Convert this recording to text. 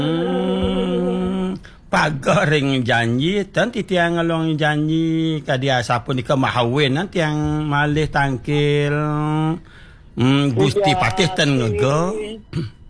Pagar ring janji, nanti tiang ngalong janji kadia sapun di kemahawin nanti yang malih tangkil Gusti Patih ten ngego.